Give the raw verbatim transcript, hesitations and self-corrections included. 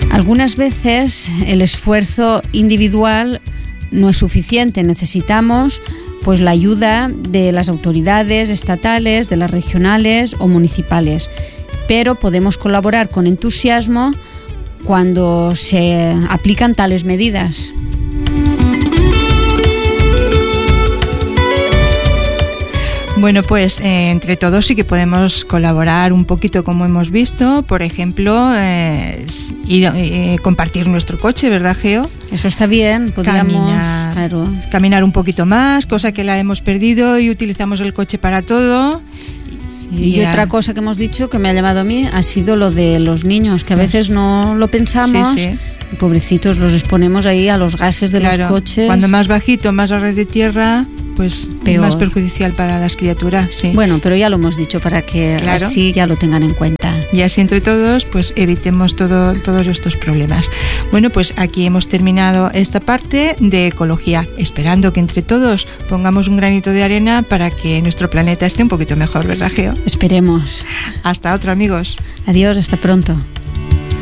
Algunas veces el esfuerzo individual no es suficiente, necesitamos pues la ayuda de las autoridades estatales, de las regionales o municipales, pero podemos colaborar con entusiasmo cuando se aplican tales medidas. Bueno, pues eh, entre todos sí que podemos colaborar un poquito, como hemos visto. Por ejemplo, eh, ir, eh, compartir nuestro coche, ¿verdad, Geo? Eso está bien, podríamos caminar, claro. caminar un poquito más, cosa que la hemos perdido, y utilizamos el coche para todo. Sí, y otra cosa que hemos dicho que me ha llamado a mí ha sido lo de los niños, que a veces no lo pensamos. Sí, sí. Pobrecitos, los exponemos ahí a los gases de claro, los coches. Cuando más bajito, más a red de tierra, pues peor. Más perjudicial para las criaturas. Sí. Bueno, pero ya lo hemos dicho para que claro. así ya lo tengan en cuenta. Y así entre todos, pues evitemos todo, todos estos problemas. Bueno, pues aquí hemos terminado esta parte de ecología, esperando que entre todos pongamos un granito de arena para que nuestro planeta esté un poquito mejor, ¿verdad, Geo? Esperemos. Hasta otro, amigos. Adiós, hasta pronto.